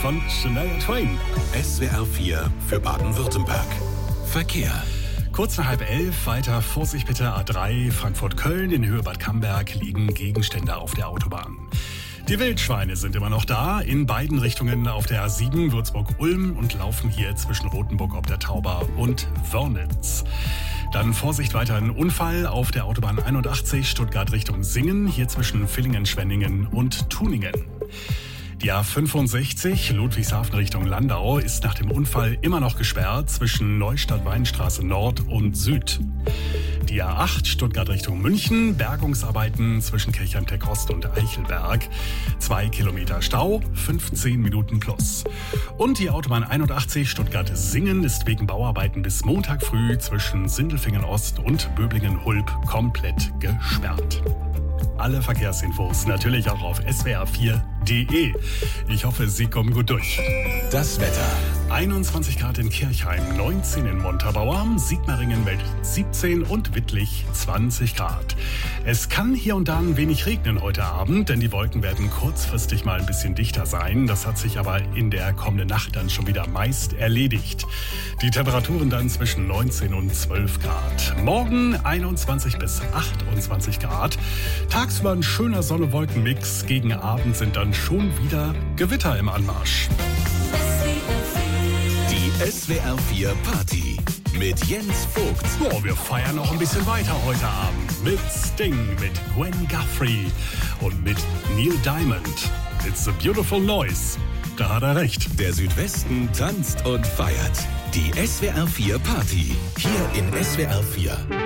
von Shania Twain. SWR 4 für Baden-Württemberg. Verkehr. Kurz nach 10:30 weiter Vorsicht bitte A3 Frankfurt-Köln. In Höhe Bad Camberg liegen Gegenstände auf der Autobahn. Die Wildschweine sind immer noch da, in beiden Richtungen auf der A7 Würzburg-Ulm und laufen hier zwischen Rothenburg ob der Tauber und Wörnitz. Dann Vorsicht weiter, ein Unfall auf der Autobahn 81 Stuttgart Richtung Singen, hier zwischen Villingen-Schwenningen und Tuningen. Die A65 Ludwigshafen Richtung Landau ist nach dem Unfall immer noch gesperrt zwischen Neustadt-Weinstraße Nord und Süd. Die A8 Stuttgart Richtung München, Bergungsarbeiten zwischen Kirchheim-Tech Ost und Eichelberg. 2 Kilometer Stau, 15 Minuten plus. Und die Autobahn 81 Stuttgart-Singen ist wegen Bauarbeiten bis Montag früh zwischen Sindelfingen Ost und Böblingen-Hulb komplett gesperrt. Alle Verkehrsinfos natürlich auch auf swr4.de. Ich hoffe, Sie kommen gut durch. Das Wetter. 21 Grad in Kirchheim, 19 in Montabaur, Sigmaringen meldet 17 und Wittlich 20 Grad. Es kann hier und da ein wenig regnen heute Abend, denn die Wolken werden kurzfristig mal ein bisschen dichter sein. Das hat sich aber in der kommenden Nacht dann schon wieder meist erledigt. Die Temperaturen dann zwischen 19 und 12 Grad. Morgen 21 bis 28 Grad. Tagsüber ein schöner Sonne-Wolken-Mix. Gegen Abend sind dann schon wieder Gewitter im Anmarsch. Die SWR 4 Party mit Jens Vogt. Oh, wir feiern noch ein bisschen weiter heute Abend mit Sting, mit Gwen Guthrie und mit Neil Diamond. It's a beautiful noise. Da hat er recht. Der Südwesten tanzt und feiert. Die SWR 4 Party. Hier in SWR 4.